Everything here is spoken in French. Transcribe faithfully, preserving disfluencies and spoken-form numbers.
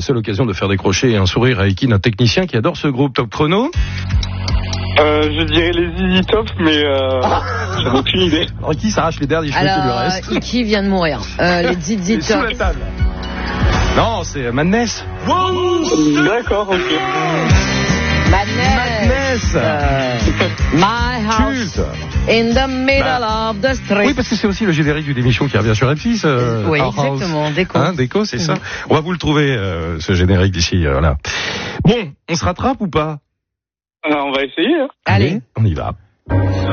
seule occasion de faire décrocher un sourire à Eki, notre technicien qui adore ce groupe. Top chrono. Euh, je dirais les Z Z Top, mais euh, j'en ai aucune idée. Alors, Eki s'arrache les derniers cheveux qui lui Alors, restent. euh, Iki vient de mourir. Euh, les Z Z Sous la Top. table. Non, c'est Madness. D'accord, ok. Madness. Madness. Euh, my house Culte. in the middle Bah, of the street. Oui, parce que c'est aussi le générique d'une émission qui revient sur M six. Euh, Oui, Our House. exactement, Déco. Hein, Déco, c'est ça. Mhm. On va vous le trouver, euh, ce générique d'ici euh, là. Bon, on se rattrape ou pas? Alors, on va essayer. Hein. Allez. On y va.